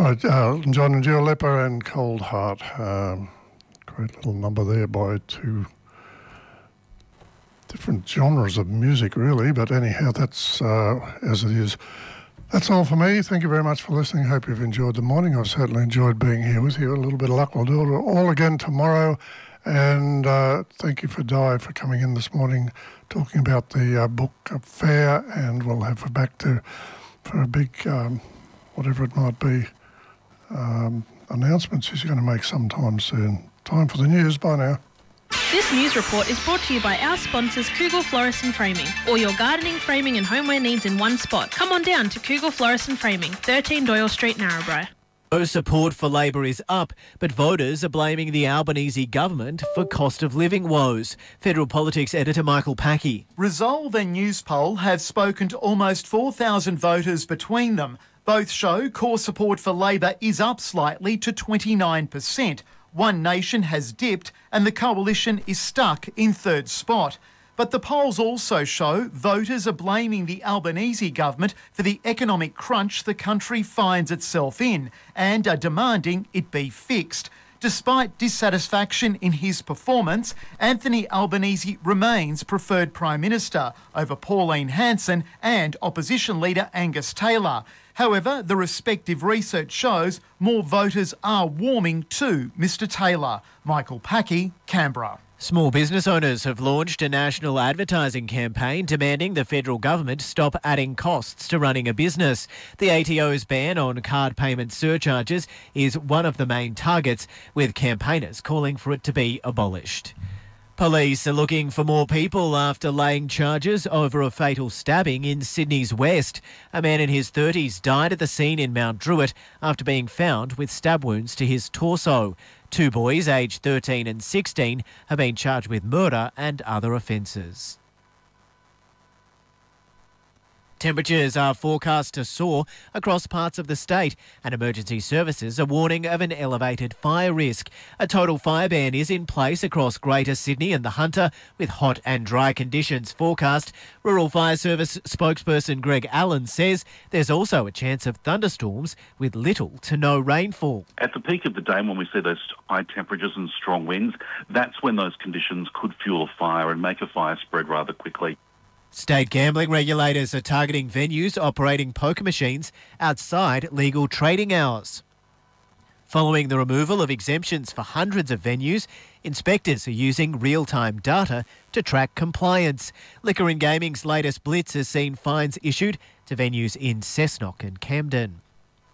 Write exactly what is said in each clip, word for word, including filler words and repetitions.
Right, uh, John and Jill Lepper and Cold Heart. Um, great little number there by two different genres of music, really. But anyhow, that's uh, as it is. That's all for me. Thank you very much for listening. Hope you've enjoyed the morning. I've certainly enjoyed being here with you. A little bit of luck. We'll do it all again tomorrow. And uh, thank you for Di for coming in this morning, talking about the uh, book fair. And we'll have her back to for a big, um, whatever it might be, um, announcement she's going to make sometime soon. Time for the news. Bye now. This news report is brought to you by our sponsors Kugel Florist and Framing. All your gardening, framing and homeware needs in one spot. Come on down to Kugel Florist and Framing, thirteen Doyle Street, Narrabri. Support for Labor is up, but voters are blaming the Albanese government for cost of living woes. Federal Politics editor Michael Packy. Resolve and Newspoll have spoken to almost four thousand voters between them. Both show core support for Labor is up slightly to twenty-nine percent. One Nation has dipped and the coalition is stuck in third spot. But the polls also show voters are blaming the Albanese government for the economic crunch the country finds itself in and are demanding it be fixed. Despite dissatisfaction in his performance, Anthony Albanese remains preferred Prime Minister over Pauline Hanson and opposition leader Angus Taylor. However, the respective research shows more voters are warming to Mr Taylor. Michael Packy, Canberra. Small business owners have launched a national advertising campaign demanding the federal government stop adding costs to running a business. The A T O's ban on card payment surcharges is one of the main targets, with campaigners calling for it to be abolished. Police are looking for more people after laying charges over a fatal stabbing in Sydney's West. A man in his thirties died at the scene in Mount Druitt after being found with stab wounds to his torso. Two boys, aged thirteen and sixteen, have been charged with murder and other offences. Temperatures are forecast to soar across parts of the state, and emergency services are warning of an elevated fire risk. A total fire ban is in place across Greater Sydney and the Hunter, with hot and dry conditions forecast. Rural Fire Service spokesperson Greg Allen says there's also a chance of thunderstorms with little to no rainfall. At the peak of the day, when we see those high temperatures and strong winds, that's when those conditions could fuel a fire and make a fire spread rather quickly. State gambling regulators are targeting venues operating poker machines outside legal trading hours. Following the removal of exemptions for hundreds of venues, inspectors are using real-time data to track compliance. Liquor and Gaming's latest blitz has seen fines issued to venues in Cessnock and Camden.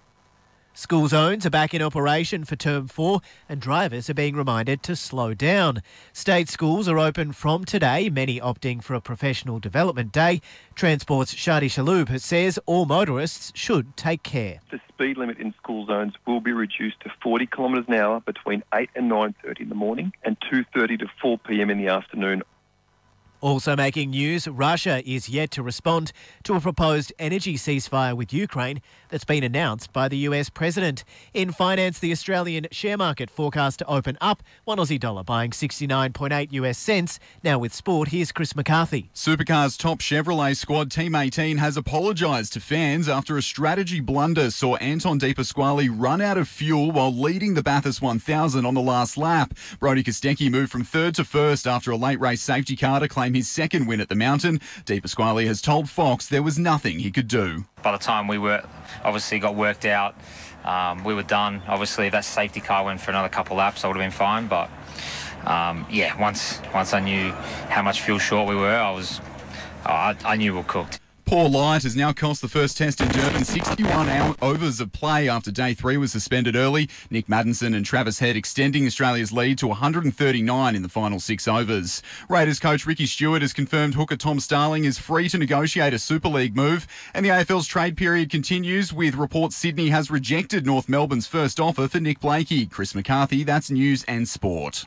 School zones are back in operation for term four and drivers are being reminded to slow down. State schools are open from today, many opting for a professional development day. Transport's Shadi Shaloub says all motorists should take care. The speed limit in school zones will be reduced to forty kilometres an hour between eight and nine thirty in the morning and two thirty to four p m in the afternoon. Also making news, Russia is yet to respond to a proposed energy ceasefire with Ukraine that's been announced by the U S President. In finance, the Australian share market forecast to open up, one Aussie dollar buying sixty-nine point eight U S cents. Now with sport, here's Chris McCarthy. Supercars top Chevrolet squad Team eighteen has apologised to fans after a strategy blunder saw Anton De Pasquale run out of fuel while leading the Bathurst one thousand on the last lap. Brodie Kostecki moved from third to first after a late race safety car to claim his second win at the Mountain. De Pasquale has told Fox there was nothing he could do. By the time we were obviously got worked out, um, we were done. Obviously, if that safety car went for another couple laps, I would have been fine. But um, yeah, once once I knew how much fuel short we were, I was I, I knew we were cooked. Poor light has now cost the first test in Durban sixty-one overs of play after day three was suspended early. Nick Maddinson and Travis Head extending Australia's lead to one hundred thirty-nine in the final six overs. Raiders coach Ricky Stewart has confirmed hooker Tom Starling is free to negotiate a Super League move, and the A F L's trade period continues with reports Sydney has rejected North Melbourne's first offer for Nick Blakey. Chris McCarthy, that's News and Sport.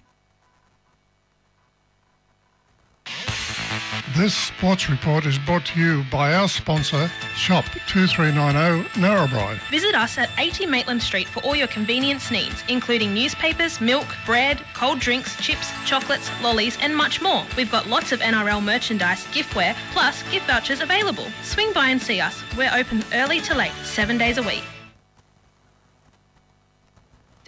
This sports report is brought to you by our sponsor, Shop two three nine zero Narrabri. Visit us at eighty Maitland Street for all your convenience needs, including newspapers, milk, bread, cold drinks, chips, chocolates, lollies and much more. We've got lots of N R L merchandise, giftware, plus gift vouchers available. Swing by and see us. We're open early to late, seven days a week.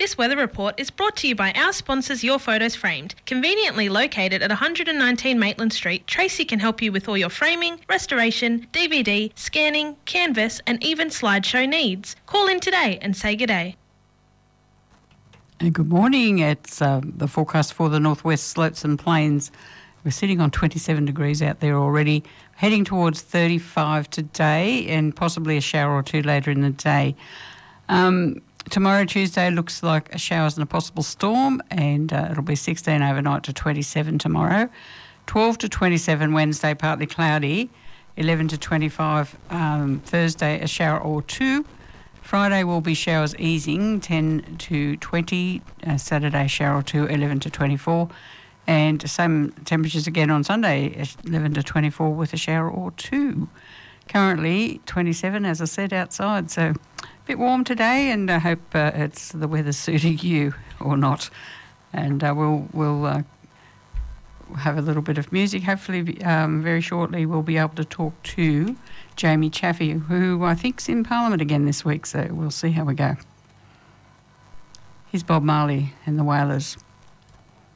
This weather report is brought to you by our sponsors Your Photos Framed. Conveniently located at one hundred nineteen Maitland Street, Tracy can help you with all your framing, restoration, D V D, scanning, canvas and even slideshow needs. Call in today and say good day. And good morning. It's uh, the forecast for the northwest slopes and plains. We're sitting on twenty-seven degrees out there already, heading towards thirty-five today and possibly a shower or two later in the day. Um, tomorrow, Tuesday, looks like a showers and a possible storm, and uh, it'll be sixteen overnight to twenty-seven tomorrow. twelve to twenty-seven Wednesday, partly cloudy. eleven to twenty-five um, Thursday, a shower or two. Friday will be showers easing, ten to twenty. Uh, Saturday, shower or two, eleven to twenty-four. And same temperatures again on Sunday, eleven to twenty-four with a shower or two. Currently twenty-seven, as I said, outside. So a bit warm today, and I hope uh, it's the weather's suiting you or not. And uh, we'll we'll uh, have a little bit of music. Hopefully um, very shortly we'll be able to talk to Jamie Chaffey, who I think's in Parliament again this week. So we'll see how we go. Here's Bob Marley and the Wailers.